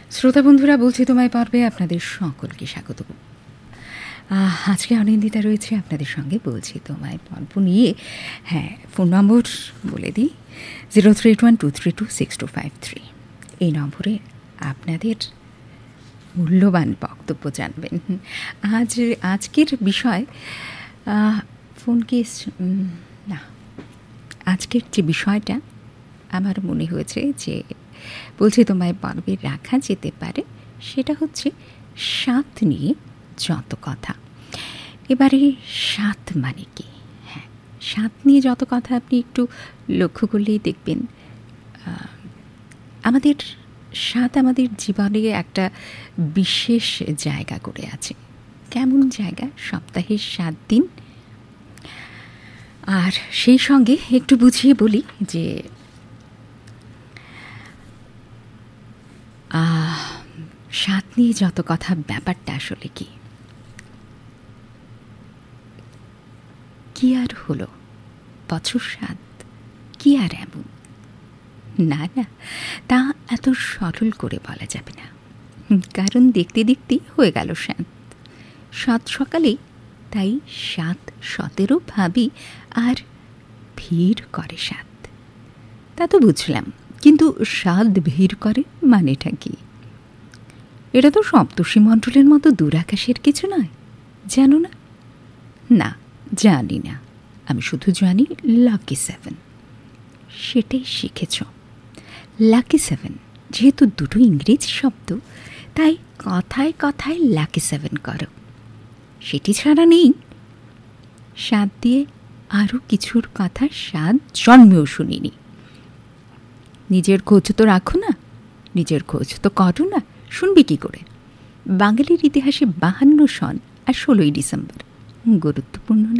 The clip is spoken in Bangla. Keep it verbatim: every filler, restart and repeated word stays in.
শ্রোতা বন্ধুরা, বলছি তোমায় পর্বে আপনাদের সকলকে স্বাগত। আজকে অনিন্দিতা রয়েছে আপনাদের সঙ্গে। বলছি তোমায় পর্ব নিয়ে। হ্যাঁ, ফোন নম্বর বলে দিই, zero three eight one two three two six two five three. এই নম্বরে আপনাদের মূল্যবান বক্তব্য জানবেন। আজ আজকের বিষয় ফোন কেস না, আজকের যে বিষয়টা আমার মনে হয়েছে যে বলছি তোমায় পর্বে রাখা যেতে পারে, সেটা হচ্ছে স্বাদ নিয়ে যত কথা। এবারে স্বাদ মানে কি? হ্যাঁ, স্বাদ নিয়ে যত কথা আপনি একটু লক্ষ্য করলেই দেখবেন আমাদের স্বাদ আমাদের জীবনে একটা বিশেষ জায়গা করে আছে। কেমন জায়গা? সপ্তাহের সাত দিন। আর সেই সঙ্গে একটু বুঝিয়ে বলি যে স্বাদ নিয়ে যত কথা ব্যাপারটা আসলে কি কি আর হলো বছর স্বাদ কি আর এমন? না না, তা এত সরল করে বলা যাবে না, কারণ দেখতে দেখতেই হয়ে গেল স্বাদ। সাত সকালেই, তাই সাত সতেরো ভাবি আর ভিড় করে স্বাদ। তা তো বুঝলাম, কিন্তু স্বাদ ভিড় করে মানেটা কি? এটা তো সপ্তর্ষি মণ্ডলের মতো দূরাকাশের কিছু নয়, জানো না? না, জানি না। আমি শুধু জানি লাকি সেভেন। সেটাই শিখেছ। লাকি সেভেন যেহেতু দুটো ইংরেজি শব্দ, তাই কথায় কথায় লাকি সেভেন করো। সেটি ছাড়া নেই। স্বাদ দিয়ে আরও কিছুর কথা স্বাদ জন্মেও শুনিনি। নিজের খোঁজ তো রাখো না, নিজের খোঁজ তো করো না, শুনবি কি করে? বাঙালির ইতিহাসে বাহান্ন সন আর ষোলোই ডিসেম্বর গুরুত্বপূর্ণ না?